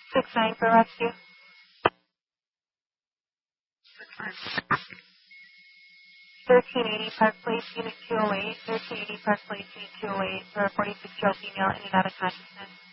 6-9 for rescue. 1380 Park Place, Unit 208. 1380 Park Place, Unit 208 for a 46-year-old female in and out of consciousness.